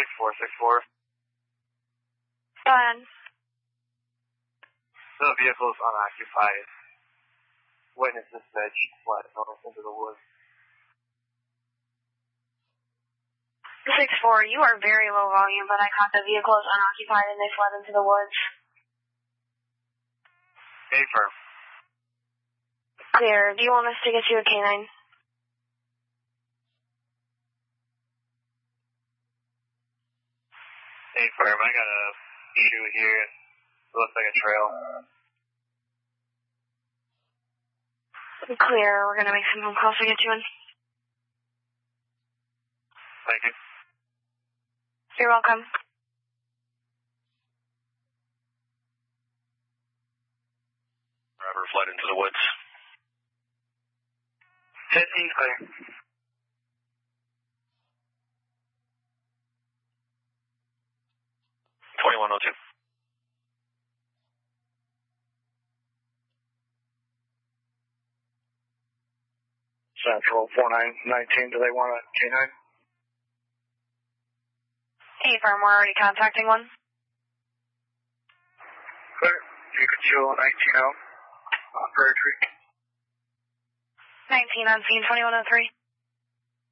6464. Go ahead. The vehicle is unoccupied. Witness this edge flat into the woods. 64, you are very low volume, but I caught the vehicle is unoccupied and they fled into the woods. Affirm. Clear. Do you want us to get you a K9? Affirm. I got a shoe here. It looks like a trail. Clear. We're going to make some phone calls to get you in. Thank you. You're welcome. Driver fled into the woods. 15 clear. Central 4919, do they want a K9? Hey, firm, we're already contacting one. Clear. You can show 19 out. Prairie Tree. 19 on scene 2103.